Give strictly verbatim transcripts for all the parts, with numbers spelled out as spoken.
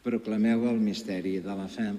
Proclameu el misteri de la fe.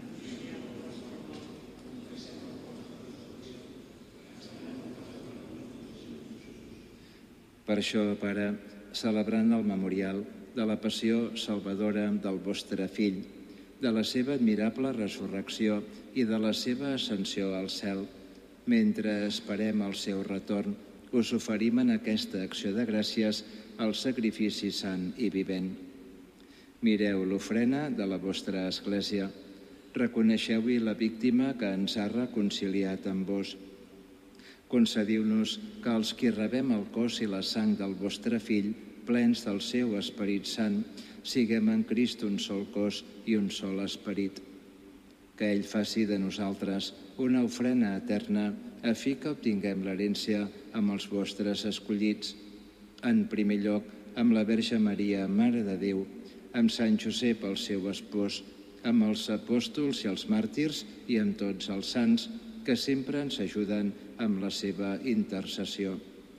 Per això, Pare, celebrant el memorial de la passió salvadora del vostre Fill, de la seva admirable resurrecció i de la seva ascensió al cel, mentre esperem el seu retorn, us oferim en aquesta acció de gràcies el sacrifici sant i vivent. Mireu l'ofrena de la vostra Església. Reconeixeu-hi la víctima que ens ha reconciliat amb vos. Concediu-nos que els qui rebem el cos i la sang del vostre Fill, plens del seu Esperit Sant, siguem en Crist un sol cos i un sol esperit. Que ell faci de nosaltres una ofrena eterna a fi que obtinguem l'herència amb els vostres escollits. En primer lloc, amb la Verge Maria, Mare de Déu, amb Sant Josep, el seu espòs, amb els apòstols i els màrtirs i amb tots els sants que sempre ens ajuden amb la seva intercessió.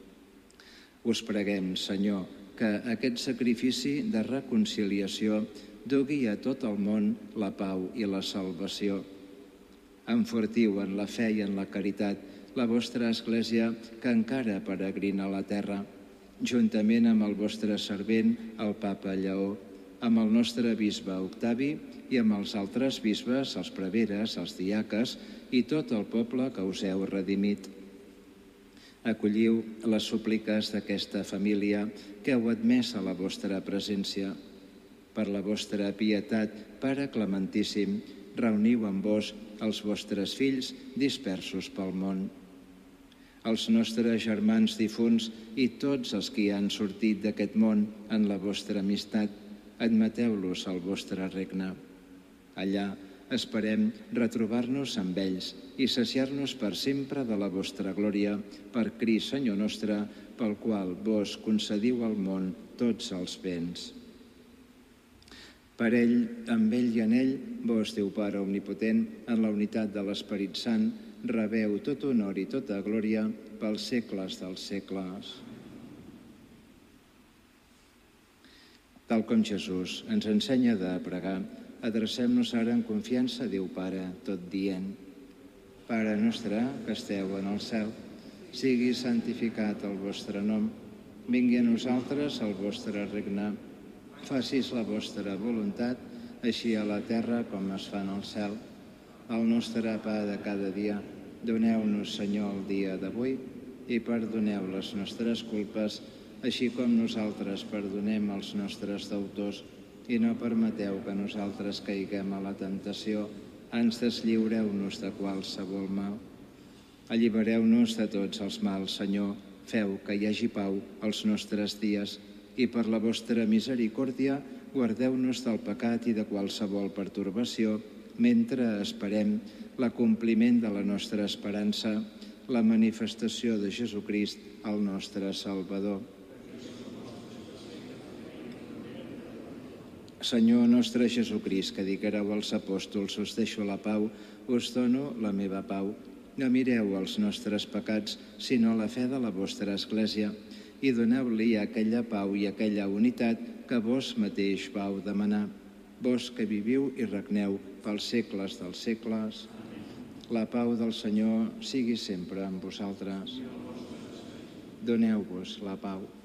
Us preguem, Senyor, que aquest sacrifici de reconciliació dugui a tot el món la pau i la salvació. Enfortiu en la fe i en la caritat la vostra Església que encara peregrina a la terra, juntament amb el vostre servent, el Papa Lleó, amb el nostre bisbe Octavi i amb els altres bisbes, els preveres, els diaques i tot el poble que us heu redimit. Acolliu les súpliques d'aquesta família que heu admès a la vostra presència. Per la vostra pietat, Pare Clementíssim, reuniu amb vos els vostres fills dispersos pel món. Els nostres germans difunts i tots els que han sortit d'aquest món en la vostra amistat, admeteu-los al vostre regne. Allà esperem retrobar-nos amb ells i saciar-nos per sempre de la vostra glòria, per Crist, Senyor nostre, pel qual vos concediu al món tots els béns. Per ell, amb ell i en ell, vos, Déu Pare omnipotent, en la unitat de l'Esperit Sant, rebeu tot honor i tota glòria pels segles dels segles. Tal com Jesús ens ensenya de pregar, adrecem-nos ara en confiança a Déu Pare, tot dient: Pare nostre, que esteu en el cel, sigui santificat el vostre nom, vingui a nosaltres el vostre regne, facis la vostra voluntat, així a la terra com es fa en el cel. El nostre pa de cada dia, doneu-nos, Senyor, el dia d'avui, i perdoneu les nostres culpes, així com nosaltres perdonem els nostres deutors, i no permeteu que nosaltres caiguem a la tentació, ans deslliureu-nos de qualsevol mal. Allibereu-nos de tots els mals, Senyor, feu que hi hagi pau als nostres dies, i per la vostra misericòrdia guardeu-nos del pecat i de qualsevol pertorbació, mentre esperem l'acompliment de la nostra esperança, la manifestació de Jesucrist, el nostre Salvador. Senyor nostre Jesucrist, que diguéreu als apòstols: us deixo la pau, us dono la meva pau. No mireu els nostres pecats, sinó la fe de la vostra Església, i doneu-li aquella pau i aquella unitat que vos mateix vau demanar. Vos que viviu i regneu pels segles dels segles. La pau del Senyor sigui sempre amb vosaltres. Doneu-vos la pau.